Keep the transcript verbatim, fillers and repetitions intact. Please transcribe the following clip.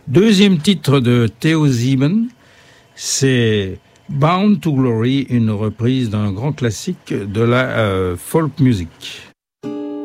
Deuxième titre de Theo Sieben, c'est Bound to Glory, une reprise d'un grand classique de la euh, folk music.